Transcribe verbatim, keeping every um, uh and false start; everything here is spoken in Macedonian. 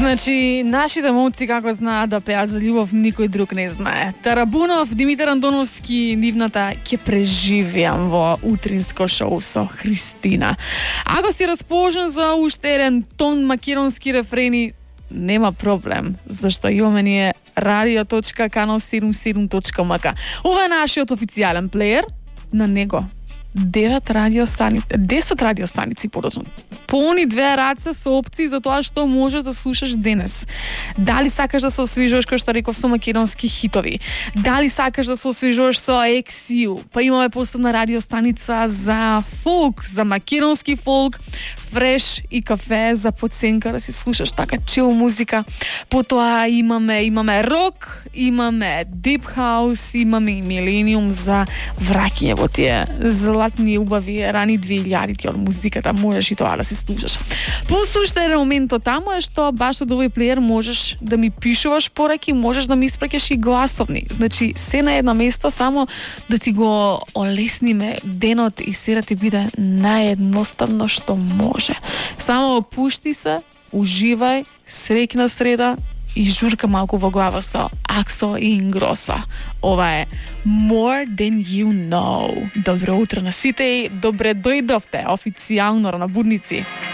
Значи, нашите момци како знаат да пеат за љубов, никој друг не знае. Тарабунов, Димитар Антоновски, нивната ќе преживеам во утринско шоу со Христина. Ако си расположен за уште еден тон македонски рефрени, нема проблем, зашто имаме ние радио точка канал седумдесет и седум точка ем ка. Ова е нашиот официјален плеер, на него девет радиостаници, десет радиостаници подоцна. Полни две раце со опции за тоа што можеш да слушаш денес. Дали сакаш да се освежуваш, кој што реков, со македонски хитови? Дали сакаш да се освежуваш со екс ю? Па имаме посебна радиостаница за фолк, за македонски фолк, фреш и кафе за подсенка да си слушаш така чил музика. Потоа имаме имаме рок, имаме дип хаус, имаме и милениум за враќање во тие златни убави рани две илјадите од музиката, можеш и тоа да се слушаш. Плюс уште еден момент од таму е што баш од овој плеер можеш да ми пишуваш пораки, можеш да ми испраќаш и гласовни. Значи, се на едно место, само да ти го олесниме денот и се да ти биде наједноставно што може. Само опушти се, уживај, среќна среда и журка малку во глава со Аксо и Ингроса. Ова е More Than You Know. Добро утро на сите и добре дојдовте официјално на Будници.